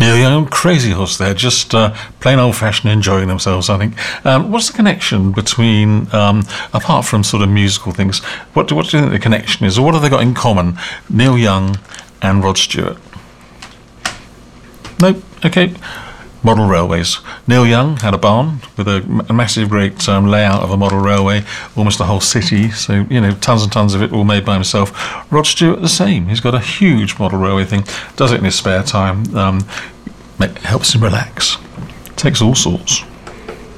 Neil Young, Crazy Horse there, just plain old-fashioned enjoying themselves, I think. What's the connection between, apart from sort of musical things, what do you think the connection is, or what have they got in common, Neil Young and Rod Stewart? Nope, okay. Model railways. Neil Young had a barn with a massive, great layout of a model railway, almost a whole city. So, tons and tons of it all made by himself. Rod Stewart, the same. He's got a huge model railway thing. Does it in his spare time. Helps him relax. Takes all sorts.